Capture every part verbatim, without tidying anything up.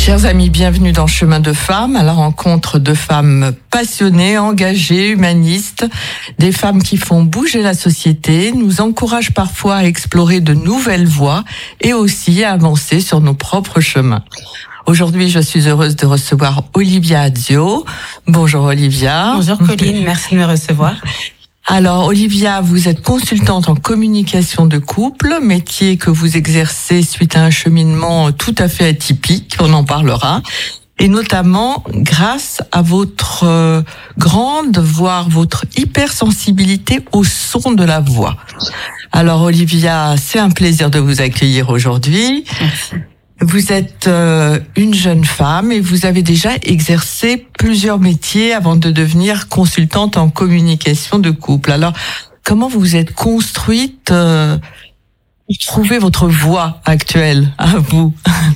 Chers amis, bienvenue dans Chemin de Femmes, à la rencontre de femmes passionnées, engagées, humanistes, des femmes qui font bouger la société, nous encouragent parfois à explorer de nouvelles voies et aussi à avancer sur nos propres chemins. Aujourd'hui, je suis heureuse de recevoir Olivia Azio. Bonjour Olivia. Bonjour Colline, merci de me recevoir. Alors Olivia, vous êtes consultante en communication de couple, métier que vous exercez suite à un cheminement tout à fait atypique, on en parlera, et notamment grâce à votre euh, grande, voire votre hypersensibilité au son de la voix. Alors Olivia, c'est un plaisir de vous accueillir aujourd'hui. Merci. Vous êtes euh, une jeune femme et vous avez déjà exercé plusieurs métiers avant de devenir consultante en communication de couple. Alors, comment vous vous êtes construite euh, pour trouver votre voie actuelle à vous?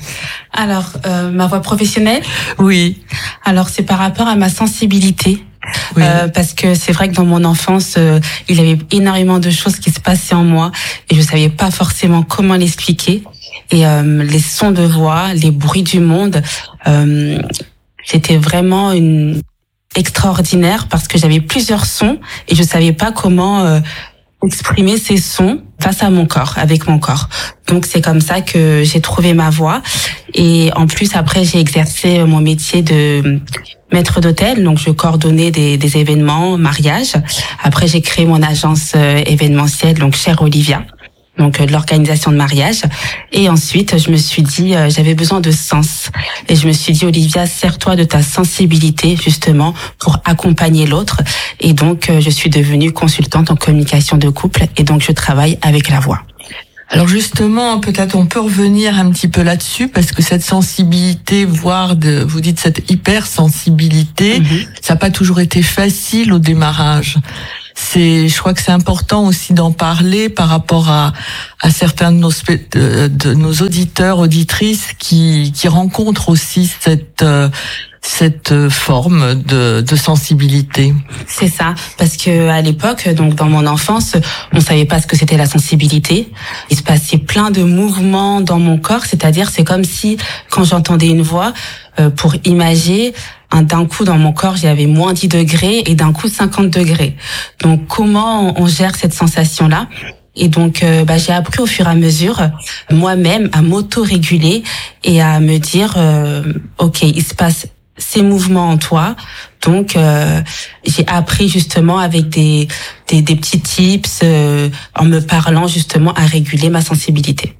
Alors, euh, ma voie professionnelle? Oui. Alors, c'est par rapport à ma sensibilité. Oui. Euh, parce que c'est vrai que dans mon enfance, euh, il y avait énormément de choses qui se passaient en moi et je savais pas forcément comment l'expliquer. Et euh, les sons de voix, les bruits du monde, euh, c'était vraiment une extraordinaire parce que j'avais plusieurs sons et je savais pas comment euh, exprimer ces sons face à mon corps, avec mon corps. Donc c'est comme ça que j'ai trouvé ma voix. Et en plus après j'ai exercé mon métier de maître d'hôtel, donc je coordonnais des, des événements, mariages. Après j'ai créé mon agence euh, événementielle, donc Chère Olivia. Donc de l'organisation de mariage. Et ensuite, je me suis dit, euh, j'avais besoin de sens. Et je me suis dit, Olivia, sers-toi de ta sensibilité justement pour accompagner l'autre. Et donc, euh, je suis devenue consultante en communication de couple. Et donc, je travaille avec la voix. Alors justement, peut-être on peut revenir un petit peu là-dessus parce que cette sensibilité, voire de, vous dites cette hypersensibilité, mm-hmm. ça n'a pas toujours été facile au démarrage. C'est, je crois que c'est important aussi d'en parler par rapport à, à certains de nos, de, de nos auditeurs, auditrices qui, qui rencontrent aussi cette, euh, cette forme de, de sensibilité. C'est ça, parce que à l'époque, donc dans mon enfance, on savait pas ce que c'était la sensibilité. Il se passait plein de mouvements dans mon corps, c'est-à-dire c'est comme si quand j'entendais une voix, euh, pour imager, d'un coup dans mon corps j'avais moins dix degrés et d'un coup cinquante degrés. Donc comment on gère cette sensation là? Et donc euh, bah, j'ai appris au fur et à mesure moi-même à m'auto-réguler et à me dire euh, ok, il se passe ces mouvements en toi. Donc euh, j'ai appris justement avec des des, des petits tips euh, en me parlant justement à réguler ma sensibilité.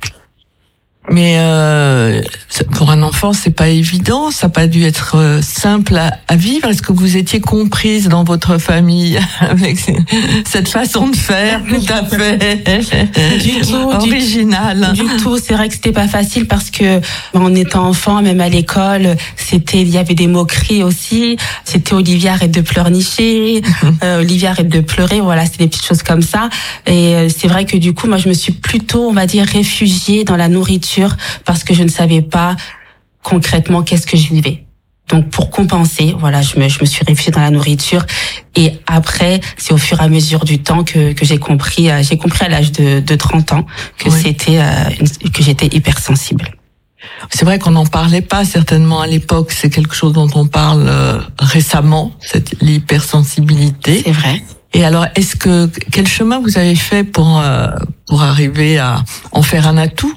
Mais euh, pour un enfant, c'est pas évident. Ça n'a pas dû être euh, simple à, à vivre. Est-ce que vous étiez comprise dans votre famille avec cette façon de faire tout à fait du tout, originale? Du, du tout. C'est vrai que c'était pas facile parce que en étant enfant, même à l'école, c'était il y avait des moqueries aussi. C'était Olivia arrête de pleurnicher, euh, Olivia arrête de pleurer. Voilà, c'était des petites choses comme ça. Et euh, c'est vrai que du coup, moi, je me suis plutôt, on va dire, réfugiée dans la nourriture. Parce que je ne savais pas concrètement qu'est-ce que je vivais. Donc pour compenser, voilà, je me je me suis réfugiée dans la nourriture et après c'est au fur et à mesure du temps que que j'ai compris euh, j'ai compris à l'âge de de trente ans que oui. c'était euh, une, que j'étais hypersensible. C'est vrai qu'on n'en parlait pas certainement à l'époque, c'est quelque chose dont on parle euh, récemment, cette l'hypersensibilité. C'est vrai. Et alors, est-ce que quel chemin vous avez fait pour euh, pour arriver à en faire un atout?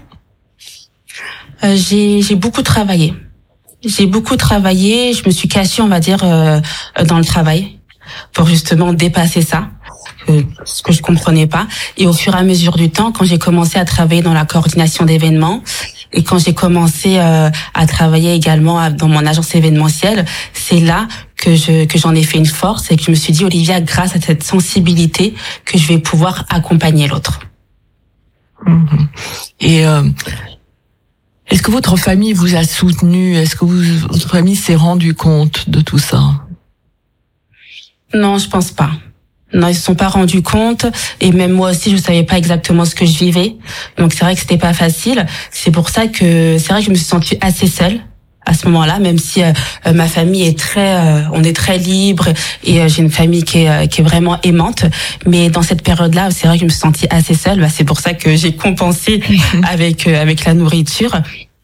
Euh, j'ai, j'ai beaucoup travaillé. J'ai beaucoup travaillé. Je me suis cachée, on va dire, euh, dans le travail pour justement dépasser ça, euh, ce que je comprenais pas. Et au fur et à mesure du temps, quand j'ai commencé à travailler dans la coordination d'événements et quand j'ai commencé euh, à travailler également à, dans mon agence événementielle, c'est là que je que j'en ai fait une force et que je me suis dit, Olivia, grâce à cette sensibilité, que je vais pouvoir accompagner l'autre. Mmh. Et euh... est-ce que votre famille vous a soutenu? Est-ce que vous, votre famille s'est rendu compte de tout ça? Non, je pense pas. Non, ils se sont pas rendus compte. Et même moi aussi, je savais pas exactement ce que je vivais. Donc c'est vrai que c'était pas facile. C'est pour ça que c'est vrai que je me suis sentie assez seule à ce moment-là, même si euh, ma famille est très, euh, on est très libre et euh, j'ai une famille qui est, euh, qui est vraiment aimante. Mais dans cette période-là, c'est vrai que je me suis sentie assez seule. Bah, c'est pour ça que j'ai compensé avec euh, avec la nourriture.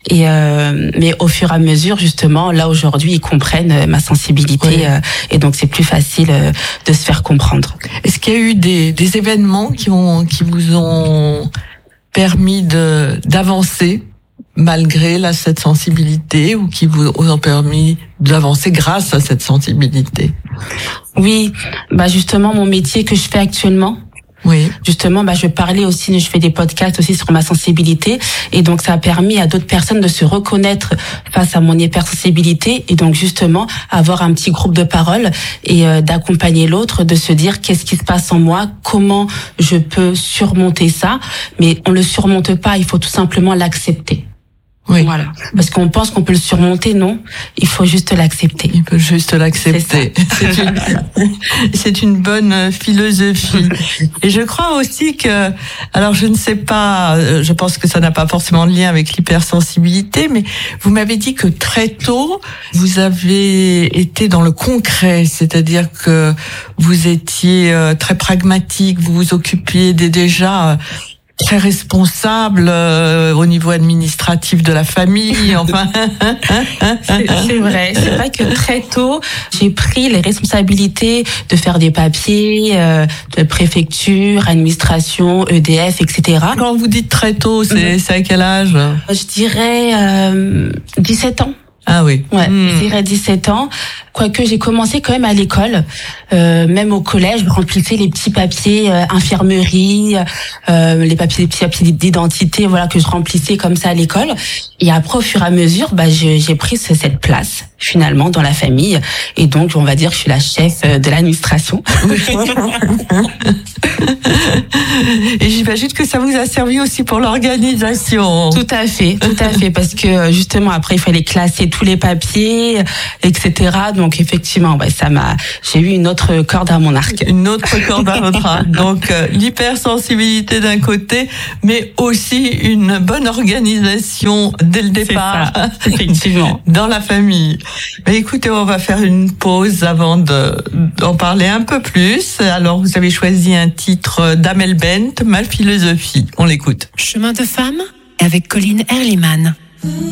Et euh, mais au fur et à mesure, justement, là aujourd'hui, ils comprennent ma sensibilité, oui. euh, et donc c'est plus facile euh, de se faire comprendre. Est-ce qu'il y a eu des, des événements qui ont qui vous ont permis de d'avancer malgré là cette sensibilité, ou qui vous ont permis d'avancer grâce à cette sensibilité? Oui, bah justement mon métier que je fais actuellement. Oui. Justement, bah je parlais aussi, je fais des podcasts aussi sur ma sensibilité, et donc ça a permis à d'autres personnes de se reconnaître face à mon hypersensibilité, et donc justement avoir un petit groupe de parole et euh, d'accompagner l'autre, de se dire qu'est-ce qui se passe en moi, comment je peux surmonter ça, mais on le surmonte pas, il faut tout simplement l'accepter. Oui. Voilà. Parce qu'on pense qu'on peut le surmonter, non. Il faut juste l'accepter. Il faut juste l'accepter. C'est, c'est, une, c'est une bonne philosophie. Et je crois aussi que, alors je ne sais pas, je pense que ça n'a pas forcément de lien avec l'hypersensibilité, mais vous m'avez dit que très tôt, vous avez été dans le concret, c'est-à-dire que vous étiez très pragmatique, vous vous occupiez des déjà très responsable euh, au niveau administratif de la famille, enfin. c'est, c'est vrai, c'est vrai que très tôt, j'ai pris les responsabilités de faire des papiers, euh, de préfecture, administration, E D F, et cetera. Quand vous dites très tôt, c'est, mmh. c'est à quel âge? Je dirais euh, dix-sept ans. Ah oui. Ouais, mmh. je dirais dix-sept ans. Quoique j'ai commencé quand même à l'école, euh, même au collège, je remplissais les petits papiers euh, infirmerie, euh, les papiers, les petits papiers d'identité, voilà, que je remplissais comme ça à l'école. Et après, au fur et à mesure, bah, j'ai, j'ai pris cette place finalement dans la famille, et donc on va dire que je suis la chef de l'administration. Et j'imagine que ça vous a servi aussi pour l'organisation. Tout à fait, tout à fait, parce que justement après il fallait classer tous les papiers, et cetera. Donc effectivement, ouais, ça m'a, j'ai eu une autre corde à mon arc. Une autre corde à votre arc. Donc euh, l'hypersensibilité d'un côté, mais aussi une bonne organisation dès le départ. C'est ça, effectivement. Dans la famille. Mais écoutez, on va faire une pause avant de, d'en parler un peu plus. Alors vous avez choisi un titre d'Amel Bent, Ma philosophie. On l'écoute. Chemin de femme avec Colline Erliman.